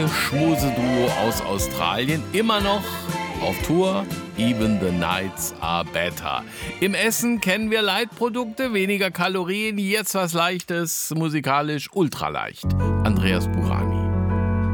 Schmuseduo aus Australien, immer noch auf Tour. Even the nights are better. Im Essen kennen wir Leitprodukte, weniger Kalorien, jetzt was Leichtes, musikalisch ultraleicht. Andreas Burani.